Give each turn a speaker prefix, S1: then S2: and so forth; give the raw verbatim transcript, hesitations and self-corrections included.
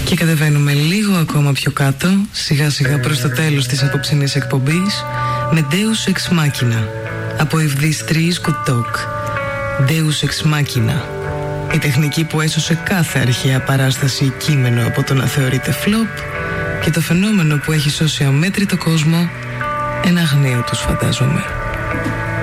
S1: Και κατεβαίνουμε λίγο ακόμα πιο κάτω, σιγά σιγά προς το τέλος της απόψινής εκπομπής, με Deus Ex Machina από If These Trees Could Talk. Deus Ex Machina, η τεχνική που έσωσε κάθε αρχαία παράσταση κείμενο από το να θεωρείται flop, και το φαινόμενο που έχει σώσει αμέτρητο κόσμο εν αγνίο τους, φαντάζομαι.